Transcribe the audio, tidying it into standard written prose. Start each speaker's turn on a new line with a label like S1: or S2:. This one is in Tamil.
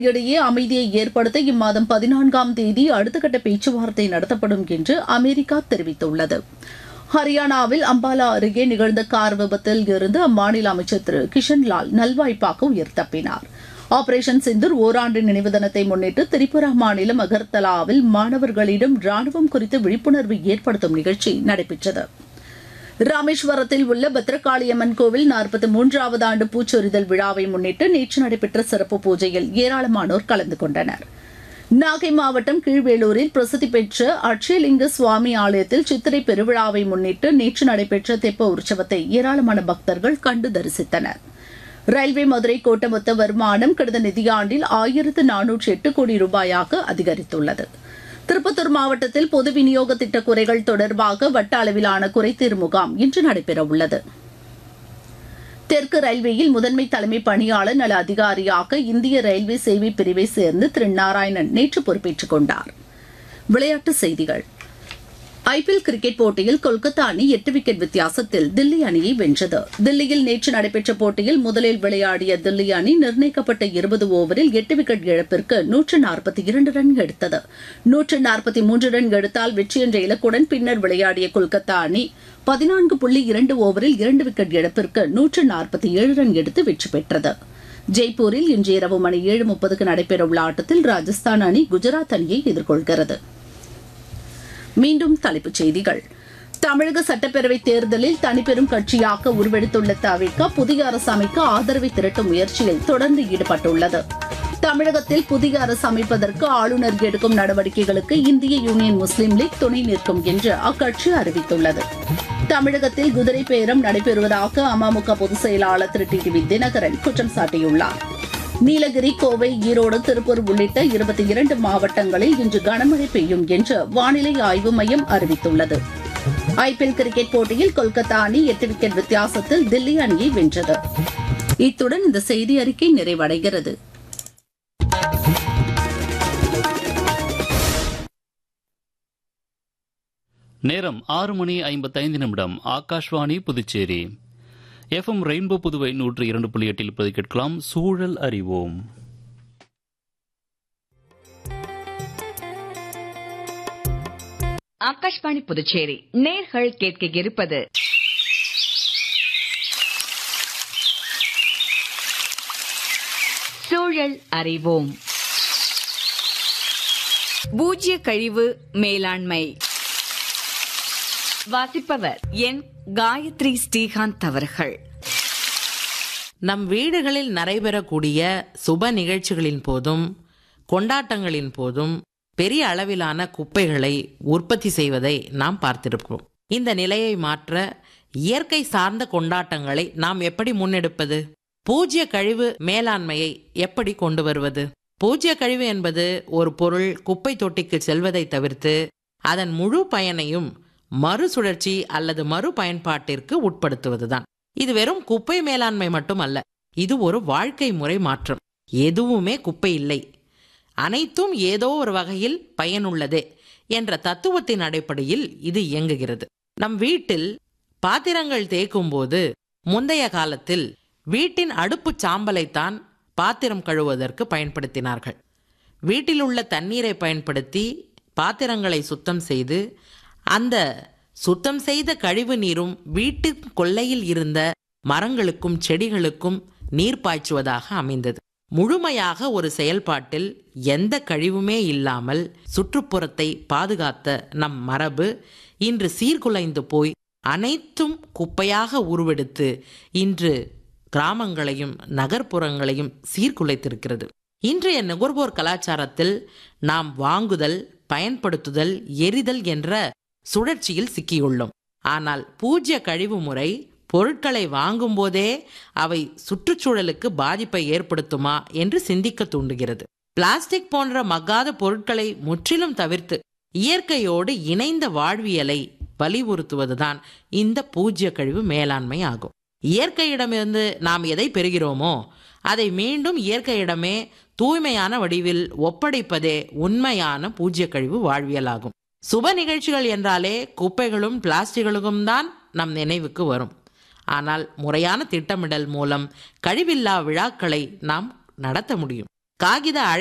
S1: இடையே அமைதியை ஏற்படுத்த இம்மாதம் 14ஆம் தேதி அடுத்த கட்ட பேச்சுவார்த்தை நடத்தப்படும் என்று அமெரிக்கா தெரிவித்துள்ளது. ஹரியானாவில் அம்பாலா அருகே நிகழ்ந்த கார் விபத்தில் இருந்து அம்மாநில அமைச்சர் திரு கிஷன்லால் நல்வாய்ப்பாக உயிர் தப்பினார். ஆபரேஷன் சிந்தூர் ஓராண்டு நினைவு தினத்தை முன்னிட்டு திரிபுரா மாநிலம் அகர்தலாவில் மாணவர்களிடம் ராணுவம் குறித்து விழிப்புணர்வு ஏற்படுத்தும் நிகழ்ச்சி நடைபெற்றது. ராமேஸ்வரத்தில் உள்ள பத்ரகாளியம்மன் கோவில் 43வது ஆண்டு பூச்சொரிதல் விழாவை முன்னிட்டு நேற்று நடைபெற்ற சிறப்பு பூஜையில் ஏராளமானோர் கலந்து கொண்டனர். நாகை மாவட்டம் கீழ்வேலூரில் பிரசித்தி பெற்ற அட்சயலிங்க சுவாமி ஆலயத்தில் சித்திரை பெருவிழாவை முன்னிட்டு நேற்று நடைபெற்ற தெப்ப உற்சவத்தை ஏராளமான பக்தர்கள் கண்டு தரிசித்தனர். ரயில்வே மதுரை கோட்ட மொத்த வருமானம் கடந்த நிதியாண்டில் 1408 கோடி ரூபாயாக அதிகரித்துள்ளது. திருப்பத்தூர் மாவட்டத்தில் பொது விநியோக திட்ட குறைகள் தொடர்பாக வட்ட அளவிலான குறைதீர் முகாம் இன்று நடைபெறவுள்ளது. தெற்கு ரயில்வேயில் முதன்மை தலைமை பணியாளர் நல அதிகாரியாக இந்திய ரயில்வே சேவை பிரிவை சேர்ந்து திரு நாராயணன் நேற்று பொறுப்பேற்றுக் கொண்டார். விளையாட்டுச் செய்திகள். ஐபிஎல் கிரிக்கெட் போட்டியில் கொல்கத்தா அணி 8 விக்கெட் வித்தியாசத்தில் தில்லி அணியை வென்றது. தில்லியில் நேற்று நடைபெற்ற போட்டியில் முதலில் விளையாடிய தில்லி அணி நிர்ணயிக்கப்பட்ட 20 ஓவரில் 8 விக்கெட் இழப்பிற்கு 142 ரன் எடுத்தது. 143 ரன் எடுத்தால் வெற்றி என்ற இலக்குடன் பின்னர் விளையாடிய கொல்கத்தா அணி 14.2 ஓவரில் 2 விக்கெட் இழப்பிற்கு 147 ரன் எடுத்து வெற்றி பெற்றது. ஜெய்ப்பூரில் இன்று இரவு மணி 7:30க்கு நடைபெறவுள்ள ஆட்டத்தில் ராஜஸ்தான் அணி குஜராத் அணியை எதிர்கொள்கிறது. மீண்டும் தலைப்புச் செய்திகள். தமிழக சட்டப்பேரவைத் தேர்தலில் தனிப்பெரும் கட்சியாக உருவெடுத்துள்ள தவிக புதிய அரசு அமைக்க ஆதரவை திரட்டும் முயற்சியில் தொடர்ந்து ஈடுபட்டுள்ளது. தமிழகத்தில் புதிய அரசு அமைப்பதற்கு ஆளுநர் எடுக்கும் நடவடிக்கைகளுக்கு இந்திய யூனியன் முஸ்லீம் லீக் துணை நிற்கும் என்று அக்கட்சி அறிவித்துள்ளது. தமிழகத்தில் குதிரை பேரம் நடைபெறுவதாக அமமுக பொதுச் செயலாளர் திரு டிடிவி தினகரன் குற்றம் சாட்டியுள்ளார். நீலகிரி, கோவை, ஈரோடு, திருப்பூர் உள்ளிட்ட 22 மாவட்டங்களில் இன்று கனமழை பெய்யும் என்று வானிலை ஆய்வு மையம் அறிவித்துள்ளது. ஐபிஎல் கிரிக்கெட் போட்டியில் கொல்கத்தா அணி 8 விக்கெட் வித்தியாசத்தில் தில்லி அணியை வென்றது. இத்துடன் இந்த செய்தி அறிக்கை நிறைவடைகிறது.
S2: நேரம் 6:55. ஆகாஷ்வாணி புதுச்சேரி. எஃப்எம் ரெயின்போ புதுவை 102.8 இப்போது கேட்கலாம் சூழல் அறிவோம்.
S3: ஆகாஷ்வாணி புதுச்சேரி நேர்கள் கேட்க இருப்பது சூழல் அறிவோம். பூஜ்ய கழிவு மேலாண்மை. வாசிப்பவர் என் காயத்ரி ஸ்ரீகாந்த் அவர்கள்.
S4: நம் வீடுகளில் நடைபெறக்கூடிய சுப நிகழ்ச்சிகளின் போதும் கொண்டாட்டங்களின் போதும் பெரிய அளவிலான குப்பைகளை உற்பத்தி செய்வதை நாம் பார்த்திருக்கிறோம். இந்த நிலையை மாற்ற இயற்கை சார்ந்த கொண்டாட்டங்களை நாம் எப்படி முன்னெடுப்பது? பூஜ்ய கழிவு மேலாண்மையை எப்படி கொண்டு வருவது? பூஜ்ய கழிவு என்பது ஒரு பொருள் குப்பை தொட்டிக்கு செல்வதை தவிர்த்து அதன் முழு பயனையும் மறுசுழற்சி அல்லது மறு பயன்பாட்டிற்கு உட்படுத்துவதுதான். இது வெறும் குப்பை மேலாண்மை மட்டுமல்ல, இது ஒரு வாழ்க்கை முறை மாற்றம். எதுவுமே குப்பை இல்லை, அனைத்தும் ஏதோ ஒரு வகையில் பயனுள்ளதே என்ற தத்துவத்தின் அடிப்படையில் இது இயங்குகிறது. நம் வீட்டில் பாத்திரங்கள் தேய்க்கும் போது முந்தைய காலத்தில் வீட்டின் அடுப்பு சாம்பலைத்தான் பாத்திரம் கழுவுவதற்கு பயன்படுத்தினார்கள். வீட்டில் உள்ள தண்ணீரை பயன்படுத்தி பாத்திரங்களை சுத்தம் செய்து அந்த சுத்தம் செய்த கழிவு நீரும் வீட்டின் கொல்லையில் இருந்த மரங்களுக்கும் செடிகளுக்கும் நீர் பாய்ச்சுவதாக அமைந்தது. முழுமையாக ஒரு செயல்பாட்டில் எந்த கழிவுமே இல்லாமல் சுற்றுப்புறத்தை பாதுகாத்த நம் மரபு இன்று சீர்குலைந்து போய் அனைத்தும் குப்பையாக உருவெடுத்து இன்று கிராமங்களையும் நகர்ப்புறங்களையும் சீர்குலைத்திருக்கிறது. இன்றைய நுகர்வோர் கலாச்சாரத்தில் நாம் வாங்குதல், பயன்படுத்துதல், எரிதல் என்ற சுழற்சியில் சிக்கியுள்ளோம். ஆனால் பூஜ்ய கழிவு முறை பொருட்களை வாங்கும் போதே அவை சுற்றுச்சூழலுக்கு பாதிப்பை ஏற்படுத்துமா என்று சிந்திக்க தூண்டுகிறது. பிளாஸ்டிக் போன்ற மக்காத பொருட்களை முற்றிலும் தவிர்த்து இயற்கையோடு இணைந்த வாழ்வியலை வலியுறுத்துவதுதான் இந்த பூஜ்ய கழிவு மேலாண்மை ஆகும். இயற்கையிடமிருந்து நாம் எதை பெறுகிறோமோ அதை மீண்டும் இயற்கையிடமே தூய்மையான வடிவில் ஒப்படைப்பதே உண்மையான பூஜ்ய கழிவு வாழ்வியலாகும். சுப நிகழ்ச்சிகள் என்றாலே குப்பைகளும் பிளாஸ்டிக்களுக்கும் தான் நம் நினைவுக்கு வரும். ஆனால் முறையான திட்டமிடல் மூலம் கழிவில்லா விழாக்களை நாம் நடத்த முடியும். காகித